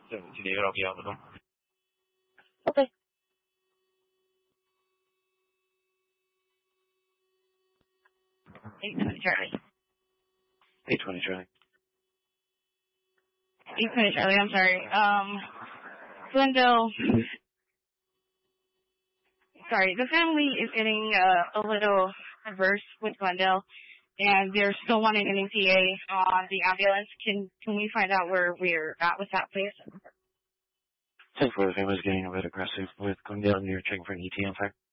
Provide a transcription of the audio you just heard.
So, si David, I'll be out with him. Okay. 820 Charlie. 820 Charlie. 820 Charlie, I'm sorry. Glendale. Sorry, the family is getting a little adverse with Glendale, and they're still wanting an ETA on the ambulance. Can we find out where we're at with that, please? 10-4, the family's getting a bit aggressive with Glendale, and you're checking for an ETA, in fact.